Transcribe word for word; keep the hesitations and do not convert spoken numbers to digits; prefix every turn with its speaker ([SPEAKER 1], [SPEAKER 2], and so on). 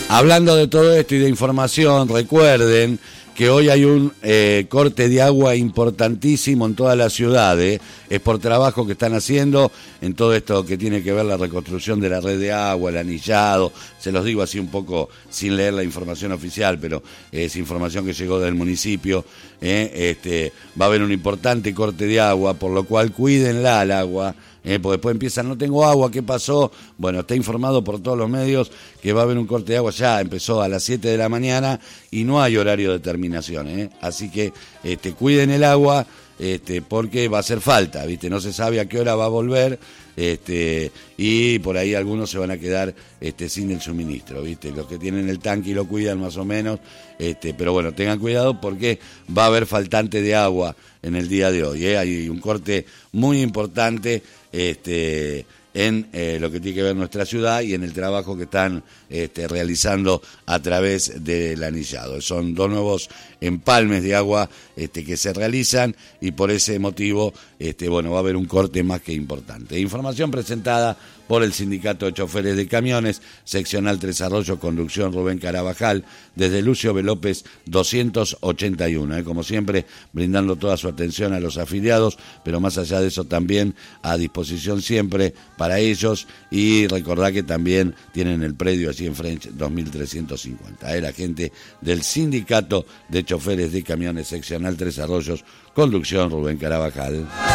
[SPEAKER 1] Hablando de todo esto y de información, recuerden que hoy hay un eh, corte de agua importantísimo en toda la ciudad, ¿eh? Es por trabajo que están haciendo en todo esto que tiene que ver la reconstrucción de la red de agua, el anillado, se los digo así un poco sin leer la información oficial, pero es información que llegó del municipio, ¿eh? Este, va a haber un importante corte de agua, por lo cual cuídenla al agua, Eh, porque después empiezan, no tengo agua, ¿qué pasó? Bueno, está informado por todos los medios que va a haber un corte de agua, ya empezó a las siete de la mañana y no hay horario de terminación, ¿eh? Así que este, cuiden el agua, este, porque va a hacer falta, ¿viste? No se sabe a qué hora va a volver, este, y por ahí algunos se van a quedar este, sin el suministro, ¿viste? Los que tienen el tanque y lo cuidan más o menos, este, pero bueno, tengan cuidado porque va a haber faltante de agua en el día de hoy, ¿eh? Hay un corte muy importante este, en eh, lo que tiene que ver nuestra ciudad y en el trabajo que están este, realizando a través del anillado. Son dos nuevos empalmes de agua este, que se realizan y por ese motivo este, bueno, va a haber un corte más que importante. Información presentada por el Sindicato de Choferes de Camiones, Seccional Tres Arroyos, Conducción Rubén Carabajal, desde Lucio B. López doscientos ochenta y uno. Eh, como siempre, brindando toda su atención a los afiliados, pero más allá de eso también a disposición siempre para ellos, y recordad que también tienen el predio allí en French dos mil trescientos cincuenta. Eh, la gente del Sindicato de Choferes de Camiones, Seccional Tres Arroyos, Conducción Rubén Carabajal.